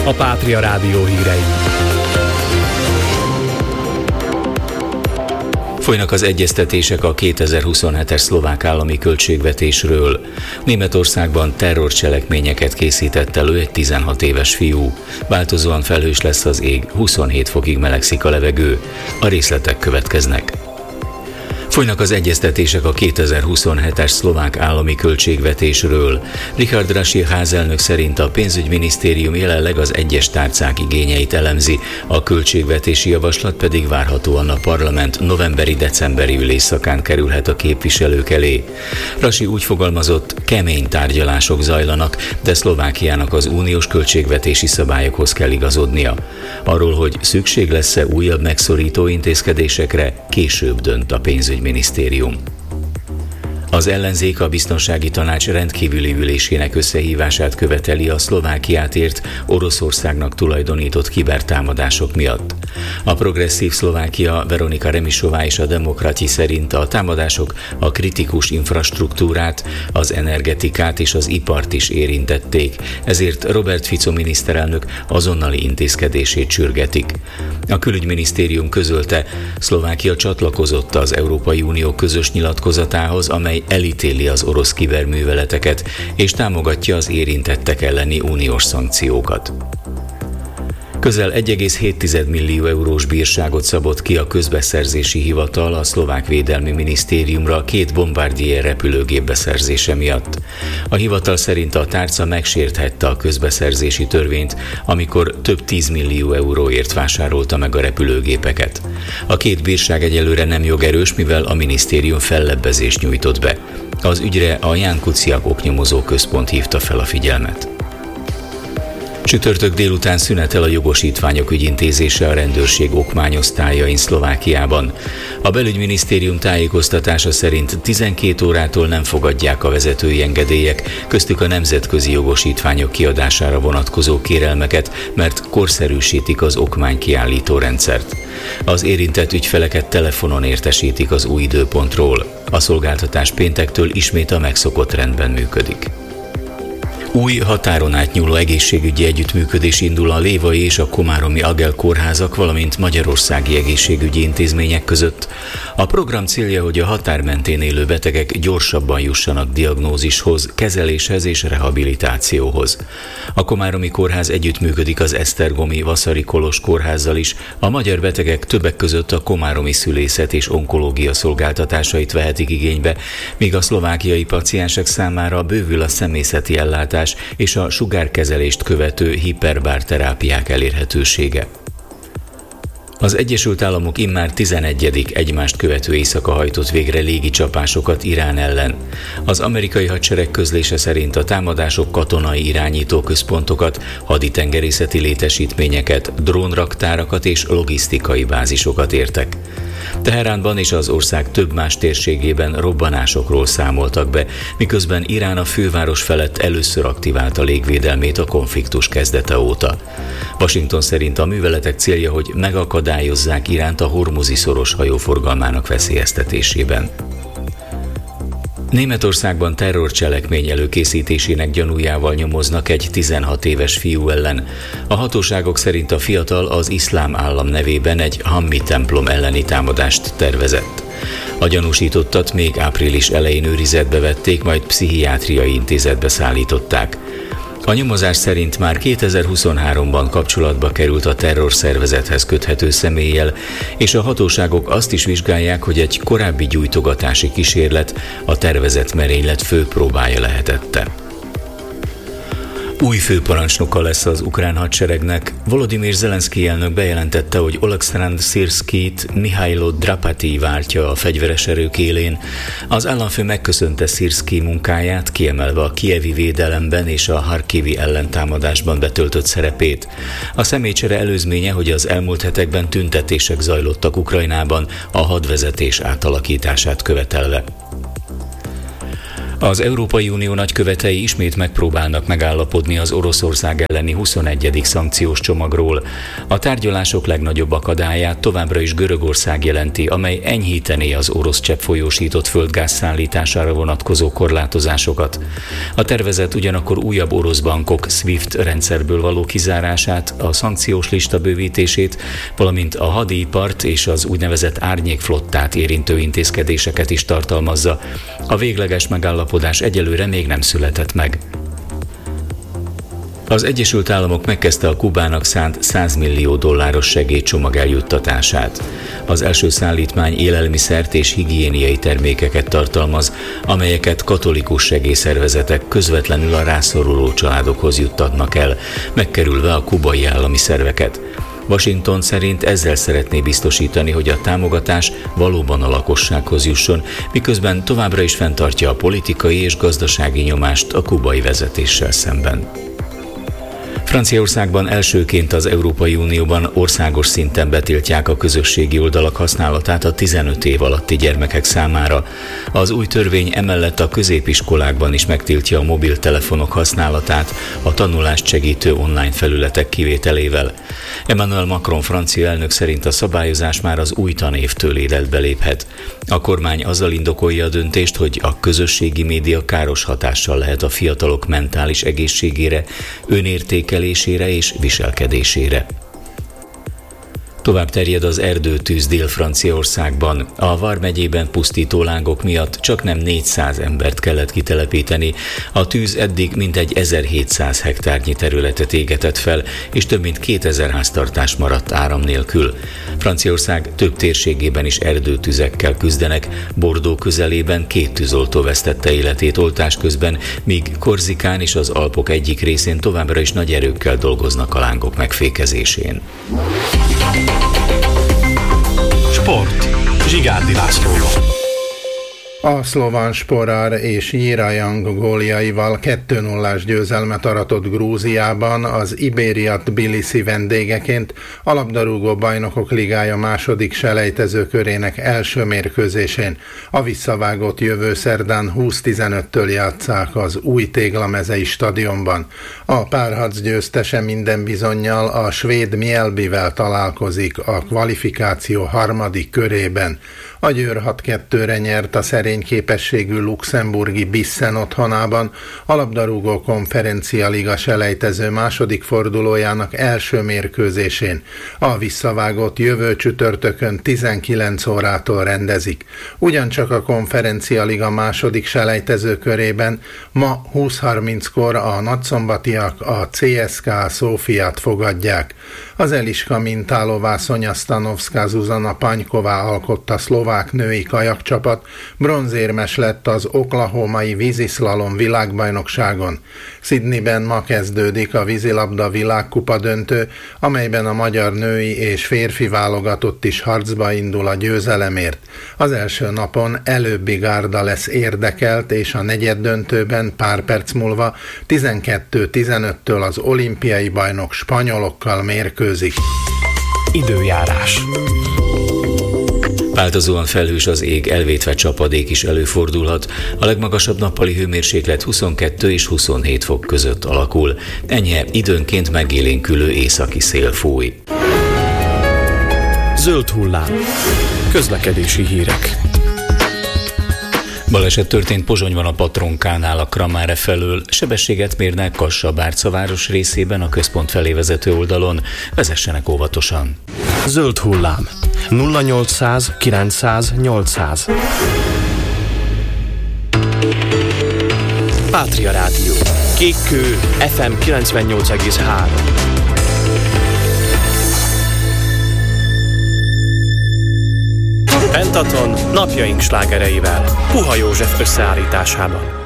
a Pátria Rádió hírei. Folynak az egyeztetések a 2027-es szlovák állami költségvetésről. Németországban terrorcselekményeket készített elő egy 16 éves fiú. Változóan felhős lesz az ég, 27 fokig melegszik a levegő. A részletek következnek. Folynak az egyeztetések a 2027-es szlovák állami költségvetésről. Richard Rasi házelnök szerint a pénzügyminisztérium jelenleg az egyes tárcák igényeit elemzi, a költségvetési javaslat pedig várhatóan a parlament novemberi-decemberi ülésszakán kerülhet a képviselők elé. Rasi úgy fogalmazott, kemény tárgyalások zajlanak, de Szlovákiának az uniós költségvetési szabályokhoz kell igazodnia. Arról, hogy szükség lesz-e újabb megszorító intézkedésekre, később dönt a pénzügyminisztérium. Az ellenzék a biztonsági tanács rendkívüli ülésének összehívását követeli a Szlovákiát ért Oroszországnak tulajdonított kibertámadások miatt. A progresszív Szlovákia Veronika Remisová és a Demokrati szerint a támadások a kritikus infrastruktúrát, az energetikát és az ipart is érintették, ezért Robert Fico miniszterelnök azonnali intézkedését sürgetik. A külügyminisztérium közölte, Szlovákia csatlakozott az Európai Unió közös nyilatkozatához, amely elítéli az orosz kiberműveleteket és támogatja az érintettek elleni uniós szankciókat. Közel 1,7 millió eurós bírságot szabott ki a közbeszerzési hivatal a szlovák védelmi minisztériumra 2 Bombardier repülőgép beszerzése miatt. A hivatal szerint a tárca megsérthette a közbeszerzési törvényt, amikor több 10 millió euróért vásárolta meg a repülőgépeket. A 2 bírság egyelőre nem jogerős, mivel a minisztérium fellebbezést nyújtott be. Az ügyre a Ján Kuciak oknyomozó központ hívta fel a figyelmet. Csütörtök délután szünetel a jogosítványok ügyintézése a rendőrség okmányosztályain Szlovákiában. A belügyminisztérium tájékoztatása szerint 12 órától nem fogadják a vezetői engedélyek, köztük a nemzetközi jogosítványok kiadására vonatkozó kérelmeket, mert korszerűsítik az okmánykiállító rendszert. Az érintett ügyfeleket telefonon értesítik az új időpontról. A szolgáltatás péntektől ismét a megszokott rendben működik. Új határon átnyúló egészségügyi együttműködés indul a lévai és a komáromi Agel kórházak, valamint magyarországi egészségügyi intézmények között. A program célja, hogy a határ mentén élő betegek gyorsabban jussanak diagnózishoz, kezeléshez és rehabilitációhoz. A komáromi kórház együttműködik az esztergomi Vaszari Kolos kórházzal is, a magyar betegek többek között a komáromi szülészet és onkológia szolgáltatásait vehetik igénybe, míg a szlovákiai paciensek számára bővül a személyzeti ellátás és a sugárkezelést követő hiperbárterápiák elérhetősége. Az Egyesült Államok immár 11. egymást követő éjszaka hajtott végre légicsapásokat Irán ellen. Az amerikai hadsereg közlése szerint a támadások katonai irányító központokat, haditengerészeti létesítményeket, drónraktárakat és logisztikai bázisokat értek. Teheránban és az ország több más térségében robbanásokról számoltak be, miközben Irán a főváros felett először aktiválta légvédelmét a konfliktus kezdete óta. Washington szerint a műveletek célja, hogy megakadályozzák Iránt a Hormuzi-szoros hajóforgalmának veszélyeztetésében. Németországban terrorcselekmény előkészítésének gyanújával nyomoznak egy 16 éves fiú ellen. A hatóságok szerint a fiatal az Iszlám Állam nevében egy Hammi templom elleni támadást tervezett. A gyanúsítottat még április elején őrizetbe vették, majd pszichiátriai intézetbe szállították. A nyomozás szerint már 2023-ban kapcsolatba került a terrorszervezethez köthető személlyel, és a hatóságok azt is vizsgálják, hogy egy korábbi gyújtogatási kísérlet a tervezett merénylet fő próbája lehetette. Új főparancsnoka lesz az ukrán hadseregnek. Volodymyr Zelenszkij elnök bejelentette, hogy Oleksandr Szirszkijt Mihailo Drapati váltja a fegyveres erők élén. Az államfő megköszönte Szirszkij munkáját, kiemelve a kijevi védelemben és a harkivi ellentámadásban betöltött szerepét. A személycsere előzménye, hogy az elmúlt hetekben tüntetések zajlottak Ukrajnában a hadvezetés átalakítását követelve. Az Európai Unió nagykövetei ismét megpróbálnak megállapodni az Oroszország elleni 21. szankciós csomagról. A tárgyalások legnagyobb akadályát továbbra is Görögország jelenti, amely enyhítené az orosz cseppfolyósított földgáz szállítására vonatkozó korlátozásokat. A tervezet ugyanakkor újabb orosz bankok SWIFT rendszerből való kizárását, a szankciós lista bővítését, valamint a hadipart és az úgynevezett árnyékflottát érintő intézkedéseket is tartalmazza. A végleges megállapodás egyelőre még nem született meg. Az Egyesült Államok megkezdte a Kubának szánt $100 millió segélycsomag eljuttatását. Az első szállítmány élelmiszert és higiéniai termékeket tartalmaz, amelyeket katolikus segélyszervezetek közvetlenül a rászoruló családokhoz juttatnak el, megkerülve a kubai állami szerveket. Washington szerint ezzel szeretné biztosítani, hogy a támogatás valóban a lakossághoz jusson, miközben továbbra is fenntartja a politikai és gazdasági nyomást a kubai vezetéssel szemben. Franciaországban elsőként az Európai Unióban országos szinten betiltják a közösségi oldalak használatát a 15 év alatti gyermekek számára. Az új törvény emellett a középiskolákban is megtiltja a mobiltelefonok használatát a tanulást segítő online felületek kivételével. Emmanuel Macron francia elnök szerint a szabályozás már az új tanévtől életbe léphet. A kormány azzal indokolja a döntést, hogy a közösségi média káros hatással lehet a fiatalok mentális egészségére, önértékelésére és viselkedésére. Tovább terjed az erdőtűz Dél-Franciaországban. A Var megyében pusztító lángok miatt csaknem 400 embert kellett kitelepíteni. A tűz eddig mintegy 1700 hektárnyi területet égetett fel, és több mint 2000 háztartás maradt áram nélkül. Franciaország több térségében is erdőtüzekkel küzdenek. Bordeaux közelében 2 tűzoltó vesztette életét oltás közben, míg Korzikán és az Alpok egyik részén továbbra is nagy erőkkel dolgoznak a lángok megfékezésén. Sport. Zsigárdi Lászlóval. A szlovan Sporar és Jirajang góljaival 2-0-ás győzelmet aratott Grúziában az Iberia Tbilisi vendégeként a labdarúgó bajnokok ligája második selejtező körének első mérkőzésén. A visszavágott jövő szerdán 20:15-től játsszák az új Téglamezei stadionban. A párharc győztese minden bizonnyal a svéd Mjällbyvel találkozik a kvalifikáció harmadik körében. A Győr 6-2-re nyert a szerény képességű luxemburgi Bissen otthonában, a labdarúgó konferencia liga selejtező második fordulójának első mérkőzésén. A visszavágott jövő csütörtökön 19 órától rendezik. Ugyancsak a konferencia liga második selejtező körében ma 20:30-kor a nagyszombatiak a CSKA Szófiát fogadják. Az Eliska Mintálová Szonya Stanovská Zuzana Panyková alkotta szlovák női kajakcsapat, bronzérmes lett az oklahomai víziszlalom világbajnokságon. Sydneyben ma kezdődik a vízilabda világkupa döntő, amelyben a magyar női és férfi válogatott is harcba indul a győzelemért. Az első napon előbbi gárda lesz érdekelt, és a negyeddöntőben pár perc múlva 12:15-től az olimpiai bajnok spanyolokkal mérkőzik. Időjárás. Változóan felhős az ég, elvétve csapadék is előfordulhat. A legmagasabb nappali hőmérséklet 22 és 27 fok között alakul. Enyhe, időnként megélénkülő északi szél fúj. Zöld hullám. Közlekedési hírek. Baleset történt Pozsonyban a Patronkánál a Kramáre felől. Sebességet mérnek Kassa-Bárca város részében a központ felé vezető oldalon. Vezessenek óvatosan. Zöld hullám. 0800 900 800. Pátria Rádió. Kékkő FM 98,3. Pentaton napjaink slágereivel Puha József összeállításában.